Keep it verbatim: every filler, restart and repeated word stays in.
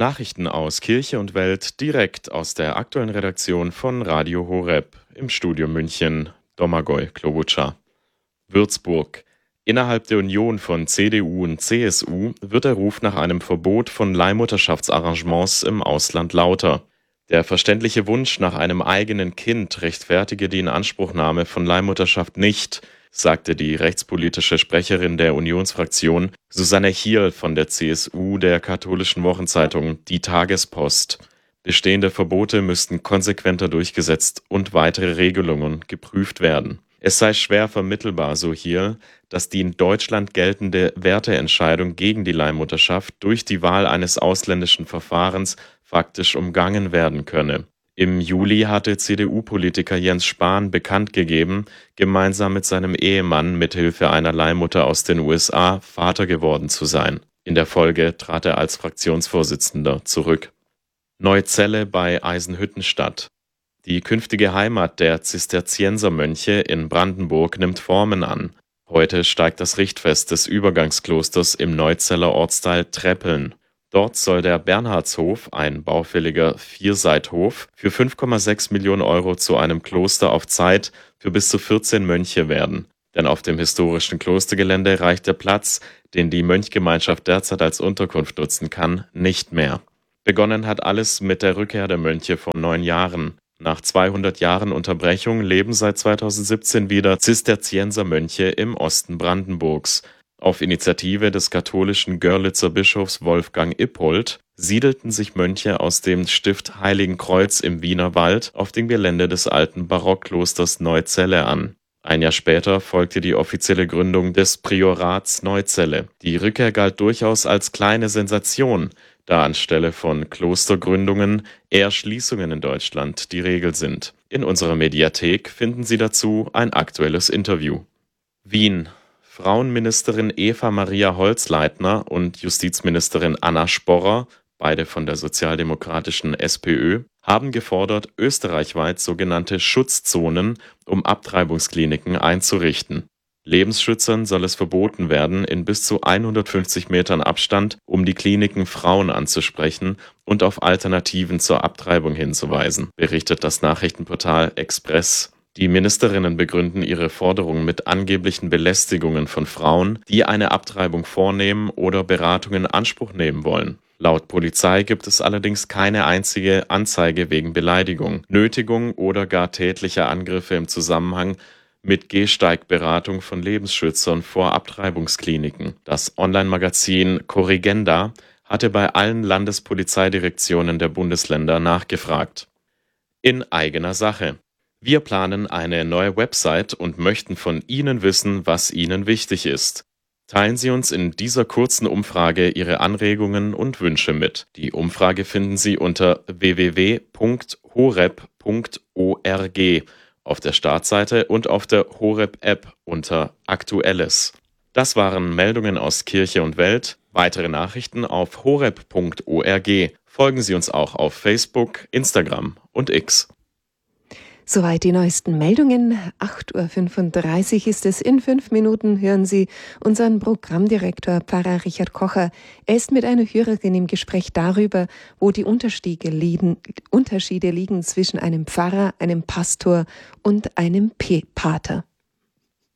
Nachrichten aus Kirche und Welt direkt aus der aktuellen Redaktion von Radio Horeb im Studio München. Domagoj Klobuchar. Würzburg. Innerhalb der Union von C D U und C S U wird der Ruf nach einem Verbot von Leihmutterschaftsarrangements im Ausland lauter. Der verständliche Wunsch nach einem eigenen Kind rechtfertige die Inanspruchnahme von Leihmutterschaft nicht, sagte die rechtspolitische Sprecherin der Unionsfraktion Susanne Hierl von der C S U der katholischen Wochenzeitung Die Tagespost. Bestehende Verbote müssten konsequenter durchgesetzt und weitere Regelungen geprüft werden. Es sei schwer vermittelbar, so Hierl, dass die in Deutschland geltende Werteentscheidung gegen die Leihmutterschaft durch die Wahl eines ausländischen Verfahrens faktisch umgangen werden könne. Im Juli hatte C D U-Politiker Jens Spahn bekannt gegeben, gemeinsam mit seinem Ehemann mithilfe einer Leihmutter aus den U S A Vater geworden zu sein. In der Folge trat er als Fraktionsvorsitzender zurück. Neuzelle bei Eisenhüttenstadt. Die künftige Heimat der Zisterziensermönche in Brandenburg nimmt Formen an. Heute steigt das Richtfest des Übergangsklosters im Neuzeller Ortsteil Treppeln. Dort soll der Bernhardshof, ein baufälliger Vierseithof, für fünf Komma sechs Millionen Euro zu einem Kloster auf Zeit für bis zu vierzehn Mönche werden. Denn auf dem historischen Klostergelände reicht der Platz, den die Mönchgemeinschaft derzeit als Unterkunft nutzen kann, nicht mehr. Begonnen hat alles mit der Rückkehr der Mönche vor neun Jahren. Nach zweihundert Jahren Unterbrechung leben seit zweitausendsiebzehn wieder Zisterziensermönche im Osten Brandenburgs. Auf Initiative des katholischen Görlitzer Bischofs Wolfgang Ippold siedelten sich Mönche aus dem Stift Heiligenkreuz im Wienerwald auf dem Gelände des alten Barockklosters Neuzelle an. Ein Jahr später folgte die offizielle Gründung des Priorats Neuzelle. Die Rückkehr galt durchaus als kleine Sensation, da anstelle von Klostergründungen eher Schließungen in Deutschland die Regel sind. In unserer Mediathek finden Sie dazu ein aktuelles Interview. Wien. Frauenministerin Eva Maria Holzleitner und Justizministerin Anna Sporrer, beide von der sozialdemokratischen SPÖ, haben gefordert, österreichweit sogenannte Schutzzonen um Abtreibungskliniken einzurichten. Lebensschützern soll es verboten werden, in bis zu hundertfünfzig Metern Abstand um die Kliniken Frauen anzusprechen und auf Alternativen zur Abtreibung hinzuweisen, berichtet das Nachrichtenportal Express. Die Ministerinnen begründen ihre Forderungen mit angeblichen Belästigungen von Frauen, die eine Abtreibung vornehmen oder Beratung in Anspruch nehmen wollen. Laut Polizei gibt es allerdings keine einzige Anzeige wegen Beleidigung, Nötigung oder gar tätlicher Angriffe im Zusammenhang mit Gehsteigberatung von Lebensschützern vor Abtreibungskliniken. Das Online-Magazin Corrigenda hatte bei allen Landespolizeidirektionen der Bundesländer nachgefragt. In eigener Sache. Wir planen eine neue Website und möchten von Ihnen wissen, was Ihnen wichtig ist. Teilen Sie uns in dieser kurzen Umfrage Ihre Anregungen und Wünsche mit. Die Umfrage finden Sie unter w w w punkt horeb punkt org auf der Startseite und auf der Horeb-App unter Aktuelles. Das waren Meldungen aus Kirche und Welt. Weitere Nachrichten auf horeb punkt org. Folgen Sie uns auch auf Facebook, Instagram und X. Soweit die neuesten Meldungen. acht Uhr fünfunddreißig ist es. In fünf Minuten hören Sie unseren Programmdirektor Pfarrer Richard Kocher. Er ist mit einer Hörerin im Gespräch darüber, wo die Unterschiede liegen, Unterschiede liegen zwischen einem Pfarrer, einem Pastor und einem P- Pater.